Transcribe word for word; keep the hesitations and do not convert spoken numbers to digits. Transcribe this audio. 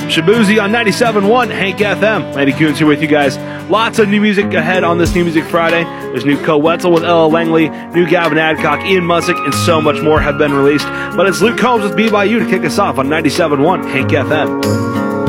Shabuzi on ninety-seven point one Hank F M. Andy Coons here with you guys. Lots of new music ahead on this New Music Friday. There's new Co Wetzel with Ella Langley, new Gavin Adcock, Ian Musick, and so much more have been released. But it's Luke Combs with B Y U to kick us off on ninety-seven point one Hank F M.